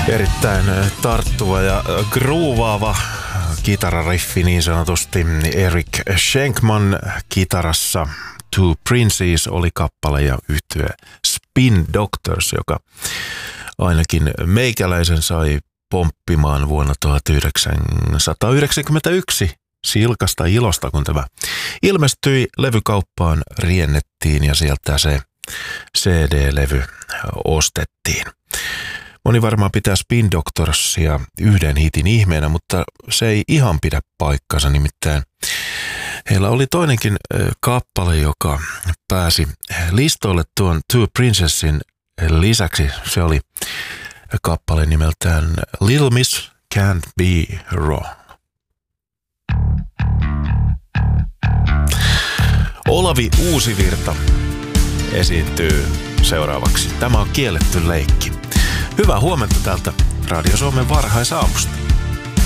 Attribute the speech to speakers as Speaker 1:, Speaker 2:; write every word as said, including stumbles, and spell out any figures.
Speaker 1: Erittäin tarttuva ja groovaava kitarariffi niin sanotusti. Eric Schenkman kitarassa. Two Princes oli kappale ja yhtye Spin Doctors, joka ainakin meikäläisen sai pomppimaan vuonna tuhatyhdeksänsataayhdeksänkymmentäyksi. Silkasta ilosta, kun tämä ilmestyi, levykauppaan riennettiin ja sieltä se C D-levy ostettiin. Moni varmaan pitää Spin Doctorsia yhden hitin ihmeenä, mutta se ei ihan pidä paikkansa, nimittäin heillä oli toinenkin kappale, joka pääsi listoille tuon Two Princesin lisäksi. Se oli kappale nimeltään Little Miss Can't Be Wrong. Olavi Uusivirta esiintyy seuraavaksi. Tämä on Kielletty leikki. Hyvää huomenta täältä Radio Suomen varhaisaamusta.